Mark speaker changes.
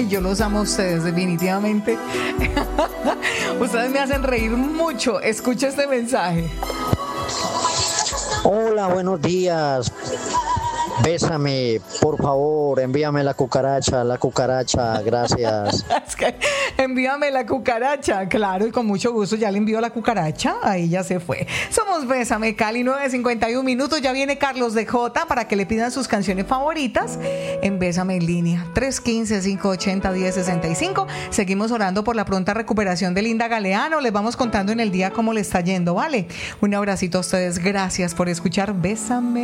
Speaker 1: Yo los amo a ustedes, definitivamente. Ustedes me hacen reír mucho. Escucha este mensaje.
Speaker 2: Hola, buenos días. Bésame, por favor, envíame la cucaracha, gracias.
Speaker 1: Es que envíame la cucaracha, claro, y con mucho gusto ya le envío la cucaracha, ahí ya se fue. Somos Bésame Cali, 9:51 minutos, ya viene Carlos de J para que le pidan sus canciones favoritas en Bésame en línea, 315-580-1065. Seguimos orando por la pronta recuperación de Linda Galeano, les vamos contando en el día cómo le está yendo, ¿vale? Un abracito a ustedes, gracias por escuchar Bésame.